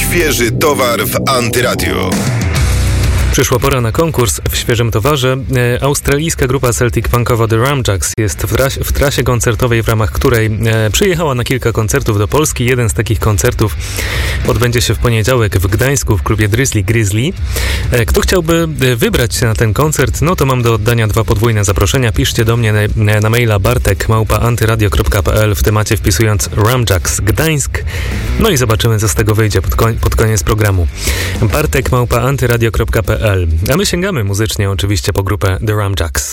Świeży towar w Antyradio. Przyszła pora na konkurs w świeżym towarze. Australijska grupa Celtic punkowa The Ramjacks jest w trasie koncertowej, w ramach której przyjechała na kilka koncertów do Polski. Jeden z takich koncertów odbędzie się w poniedziałek w Gdańsku w klubie Drizzly Grizzly. Kto chciałby wybrać się na ten koncert, no to mam do oddania 2 podwójne zaproszenia. Piszcie do mnie na maila bartek@antyradio.pl w temacie wpisując Ramjacks Gdańsk. No i zobaczymy, co z tego wyjdzie pod koniec programu. bartek@antyradio.pl. A my sięgamy muzycznie oczywiście po grupę The Ramjacks.